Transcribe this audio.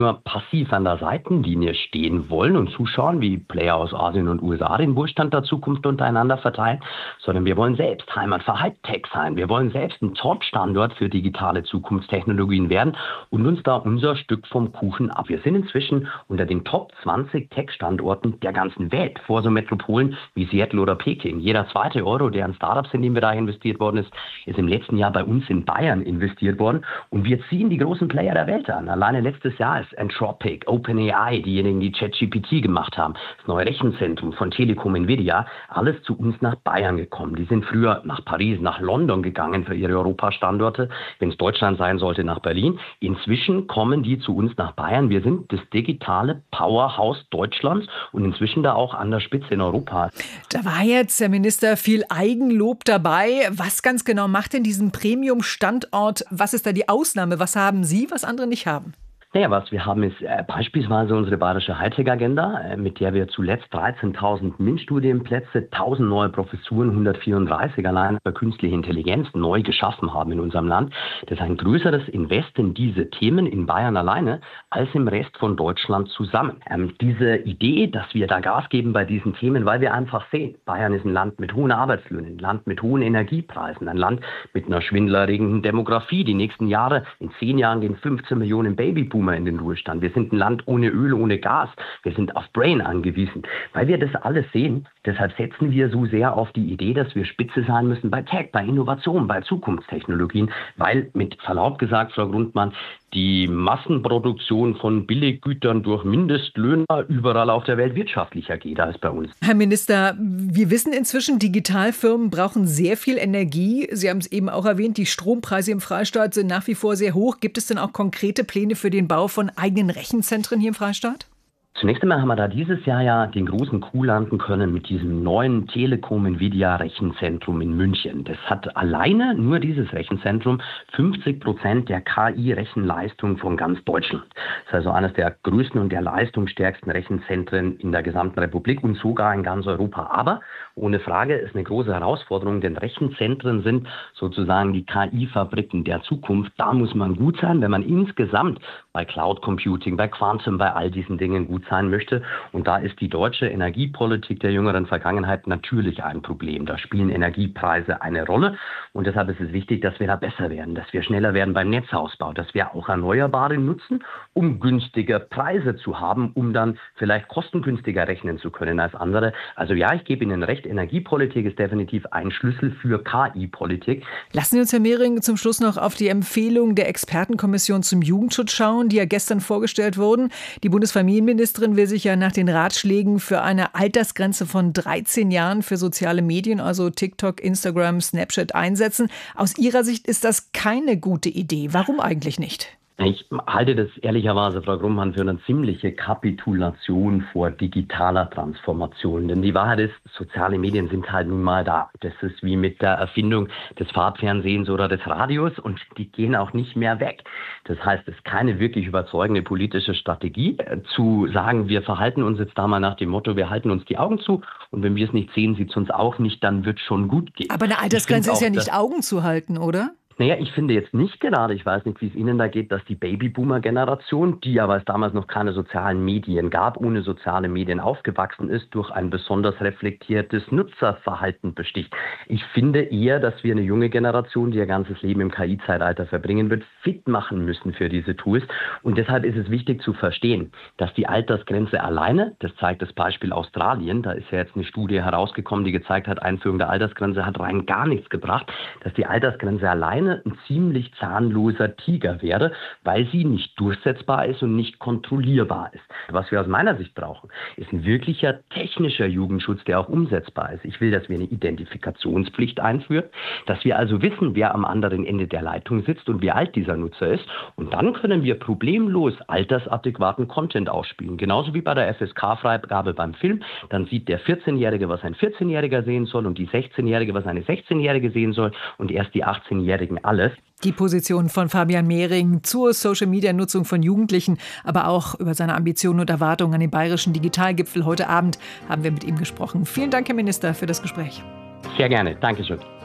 nur passiv an der Seitenlinie stehen wollen und zuschauen, wie Player aus Asien und USA den Wohlstand der Zukunft untereinander verteilen, sondern wir wollen selbst Heimat für Hightech sein. Wir wollen selbst ein Top-Standort für digitale Zukunftstechnologien werden und uns da unser Stück vom Kuchen ab. Wir sind inzwischen unter den Top 20 Tech-Standorten der ganzen Welt, vor so Metropolen wie Seattle oder Peking. Jeder zweite Euro, der an Startups, in den wir da investiert worden ist im letzten Jahr bei uns in Bayern investiert worden. Und wir ziehen die großen Player der Welt an. Alleine letztes Jahr ist Anthropic, OpenAI, diejenigen, die ChatGPT gemacht haben, das neue Rechenzentrum von Telekom, Nvidia, alles zu uns nach Bayern gekommen. Die sind früher nach Paris, nach London gegangen für ihre Europastandorte, wenn es Deutschland sein sollte, nach Berlin. Inzwischen kommen die zu uns nach Bayern. Wir sind das digitale Powerhouse Deutschlands und inzwischen da auch an der Spitze in Europa. Da war jetzt, Herr Minister, viel Eigenlob dabei. Was ganz genau macht denn diesen Premium-Standort? Was ist da die Ausnahme? Was haben Sie, was andere nicht haben? Naja, was wir haben ist beispielsweise unsere bayerische Hightech-Agenda, mit der wir zuletzt 13.000 MINT-Studienplätze, 1.000 neue Professuren, 134 allein bei künstlicher Intelligenz neu geschaffen haben in unserem Land. Das ist ein größeres Invest in diese Themen in Bayern alleine als im Rest von Deutschland zusammen. Diese Idee, dass wir da Gas geben bei diesen Themen, weil wir einfach sehen, Bayern ist ein Land mit hohen Arbeitslöhnen, ein Land mit hohen Energiepreisen, ein Land mit einer schwindelerregenden Demografie. Die nächsten Jahre, in 10 Jahren gehen 15 Millionen Babyboomer in den Ruhestand. Wir sind ein Land ohne Öl, ohne Gas. Wir sind auf Brain angewiesen. Weil wir das alles sehen, deshalb setzen wir so sehr auf die Idee, dass wir Spitze sein müssen bei Tech, bei Innovation, bei Zukunftstechnologien, weil mit Verlaub gesagt, Frau Grundmann, die Massenproduktion von Billiggütern durch Mindestlöhner überall auf der Welt wirtschaftlicher geht als bei uns. Herr Minister, wir wissen inzwischen, Digitalfirmen brauchen sehr viel Energie. Sie haben es eben auch erwähnt, die Strompreise im Freistaat sind nach wie vor sehr hoch. Gibt es denn auch konkrete Pläne für den Bau von eigenen Rechenzentren hier im Freistaat? Zunächst einmal haben wir da dieses Jahr ja den großen Coup landen können mit diesem neuen Telekom Nvidia Rechenzentrum in München. Das hat alleine nur dieses Rechenzentrum 50% der KI-Rechenleistung von ganz Deutschland. Das ist also eines der größten und der leistungsstärksten Rechenzentren in der gesamten Republik und sogar in ganz Europa. Aber ohne Frage ist eine große Herausforderung, denn Rechenzentren sind sozusagen die KI-Fabriken der Zukunft. Da muss man gut sein, wenn man insgesamt bei Cloud Computing, bei Quantum, bei all diesen Dingen gut sein möchte. Und da ist die deutsche Energiepolitik der jüngeren Vergangenheit natürlich ein Problem. Da spielen Energiepreise eine Rolle. Und deshalb ist es wichtig, dass wir da besser werden, dass wir schneller werden beim Netzausbau, dass wir auch Erneuerbare nutzen, um günstige Preise zu haben, um dann vielleicht kostengünstiger rechnen zu können als andere. Also ja, ich gebe Ihnen recht, Energiepolitik ist definitiv ein Schlüssel für KI-Politik. Lassen Sie uns, Herr Mehring, zum Schluss noch auf die Empfehlung der Expertenkommission zum Jugendschutz schauen, die ja gestern vorgestellt wurden. Die Bundesfamilienministerin will sich ja nach den Ratschlägen für eine Altersgrenze von 13 Jahren für soziale Medien, also TikTok, Instagram, Snapchat, einsetzen. Aus Ihrer Sicht ist das keine gute Idee. Warum eigentlich nicht? Ich halte das ehrlicherweise, Frau Grundmann, für eine ziemliche Kapitulation vor digitaler Transformation. Denn die Wahrheit ist, soziale Medien sind halt nun mal da. Das ist wie mit der Erfindung des Farbfernsehens oder des Radios und die gehen auch nicht mehr weg. Das heißt, es ist keine wirklich überzeugende politische Strategie, zu sagen, wir verhalten uns jetzt da mal nach dem Motto, wir halten uns die Augen zu und wenn wir es nicht sehen, sieht es uns auch nicht, dann wird es schon gut gehen. Aber eine Altersgrenze ist ja nicht Augen zu halten, oder? Naja, ich finde jetzt nicht gerade, ich weiß nicht, wie es Ihnen da geht, dass die Babyboomer-Generation, die ja, weil es damals noch keine sozialen Medien gab, ohne soziale Medien aufgewachsen ist, durch ein besonders reflektiertes Nutzerverhalten besticht. Ich finde eher, dass wir eine junge Generation, die ihr ganzes Leben im KI-Zeitalter verbringen wird, fit machen müssen für diese Tools. Und deshalb ist es wichtig zu verstehen, dass die Altersgrenze alleine, das zeigt das Beispiel Australien, da ist ja jetzt eine Studie herausgekommen, die gezeigt hat, Einführung der Altersgrenze hat rein gar nichts gebracht, dass die Altersgrenze alleine ein ziemlich zahnloser Tiger wäre, weil sie nicht durchsetzbar ist und nicht kontrollierbar ist. Was wir aus meiner Sicht brauchen, ist ein wirklicher technischer Jugendschutz, der auch umsetzbar ist. Ich will, dass wir eine Identifikationspflicht einführen, dass wir also wissen, wer am anderen Ende der Leitung sitzt und wie alt dieser Nutzer ist. Und dann können wir problemlos altersadäquaten Content ausspielen. Genauso wie bei der FSK-Freigabe beim Film. Dann sieht der 14-Jährige, was ein 14-Jähriger sehen soll und die 16-Jährige, was eine 16-Jährige sehen soll und erst die 18-Jährigen alles. Die Position von Fabian Mehring zur Social-Media-Nutzung von Jugendlichen, aber auch über seine Ambitionen und Erwartungen an den bayerischen Digitalgipfel heute Abend haben wir mit ihm gesprochen. Vielen Dank, Herr Minister, für das Gespräch. Sehr gerne. Dankeschön.